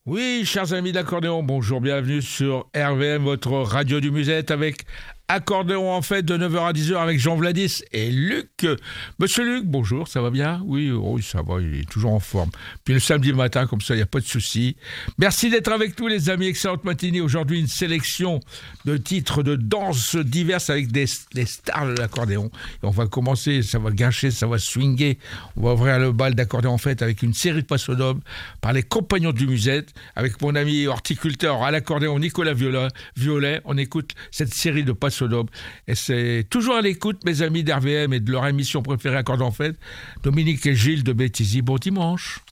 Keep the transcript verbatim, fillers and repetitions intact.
Oui, chers amis d'accordéon, bonjour, bienvenue sur R V M, votre radio du musette, avec accordéon en fait de neuf heures à dix heures avec Jean Vladis et Luc. Monsieur Luc, bonjour, ça va bien? Oui, oui, ça va, il est toujours en forme. Puis le samedi matin, comme ça, il n'y a pas de souci. Merci d'être avec nous, les amis. Excellente matinée. Aujourd'hui, une sélection de titres de danse diverses avec des, des stars de l'accordéon. Et on va commencer, ça va gâcher, ça va swinger. On va ouvrir le bal d'accordéon en fait avec une série de passodobles par les compagnons du musette, avec mon ami horticulteur à l'accordéon Nicolas Violet. On écoute cette série de passodobles. Et c'est toujours à l'écoute, mes amis d'R V M et de leur émission préférée Accordéon en Fête, Dominique et Gilles de Béthisy. Bon dimanche.